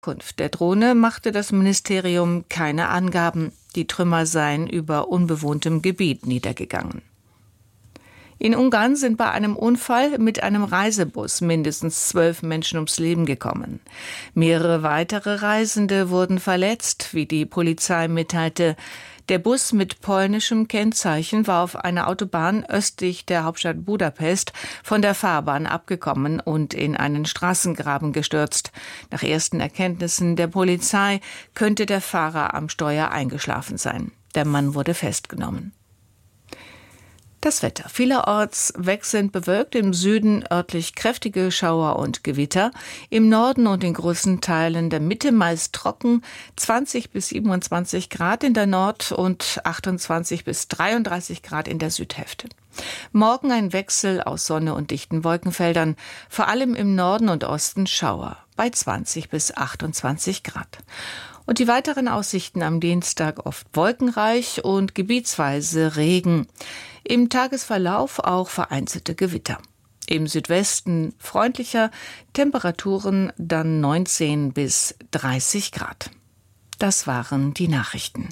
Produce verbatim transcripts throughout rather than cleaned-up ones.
Herkunft der Drohne machte das Ministerium keine Angaben. Die Trümmer seien über unbewohntem Gebiet niedergegangen. In Ungarn sind bei einem Unfall mit einem Reisebus mindestens zwölf Menschen ums Leben gekommen. Mehrere weitere Reisende wurden verletzt, wie die Polizei mitteilte. Der Bus mit polnischem Kennzeichen war auf einer Autobahn östlich der Hauptstadt Budapest von der Fahrbahn abgekommen und in einen Straßengraben gestürzt. Nach ersten Erkenntnissen der Polizei könnte der Fahrer am Steuer eingeschlafen sein. Der Mann wurde festgenommen. Das Wetter. Vielerorts wechselnd bewölkt, im Süden örtlich kräftige Schauer und Gewitter, im Norden und in großen Teilen der Mitte meist trocken, zwanzig bis siebenundzwanzig Grad in der Nord- und achtundzwanzig bis dreiunddreißig Grad in der Südhälfte. Morgen ein Wechsel aus Sonne und dichten Wolkenfeldern, vor allem im Norden und Osten Schauer, bei zwanzig bis achtundzwanzig Grad. Und die weiteren Aussichten am Dienstag oft wolkenreich und gebietsweise Regen. Im Tagesverlauf auch vereinzelte Gewitter. Im Südwesten freundlicher, Temperaturen dann neunzehn bis dreißig Grad. Das waren die Nachrichten.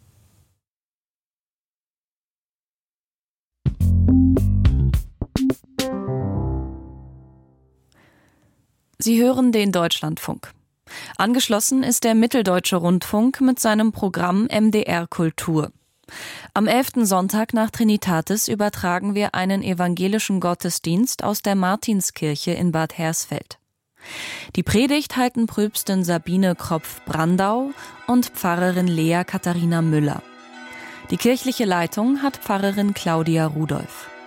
Sie hören den Deutschlandfunk. Angeschlossen ist der Mitteldeutsche Rundfunk mit seinem Programm M D R Kultur. Am elften Sonntag nach Trinitatis übertragen wir einen evangelischen Gottesdienst aus der Martinskirche in Bad Hersfeld. Die Predigt halten Pröpstin Sabine Kropf-Brandau und Pfarrerin Lea Katharina Müller. Die kirchliche Leitung hat Pfarrerin Claudia Rudolph.